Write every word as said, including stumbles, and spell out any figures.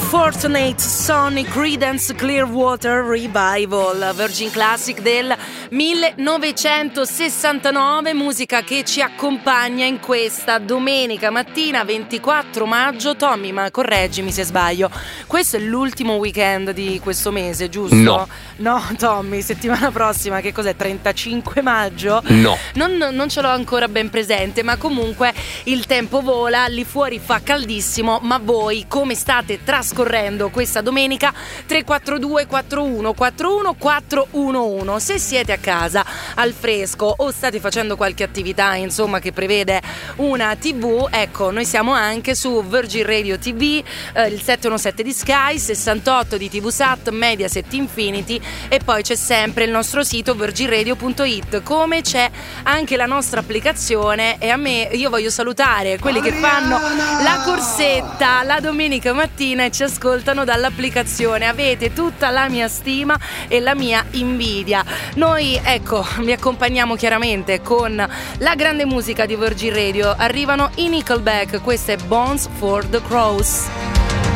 Fortunate Son, Creedence Clearwater Revival, Virgin Classic del millenovecentosessantanove, musica che ci accompagna in questa domenica mattina ventiquattro maggio. Tommy, ma correggimi se sbaglio, questo è l'ultimo weekend di questo mese, giusto? No. No, Tommy, settimana prossima che cos'è? trentacinque maggio? No. Non, non ce l'ho ancora ben presente, ma comunque il tempo vola, lì fuori fa caldissimo, ma voi come state trascorrendo questa domenica? Tre quattro due quattro uno quattro uno quattro uno uno. Se siete a casa al fresco o state facendo qualche attività insomma che prevede una tivù, ecco, noi siamo anche su Virgin Radio T V, eh, il settecentonovantasette di Sky, sessantotto di TVSat, Mediaset Infinity, e poi c'è sempre il nostro sito virgin radio punto it, come c'è anche la nostra applicazione. E a me, io voglio salutare quelli che fanno la corsetta la domenica mattina e ci ascoltano dall'applicazione. Avete tutta la mia stima e la mia invidia. Noi, ecco, vi accompagniamo chiaramente con la grande musica di Virgin Radio. Arrivano i Nickelback, questo è Bones for the Crows.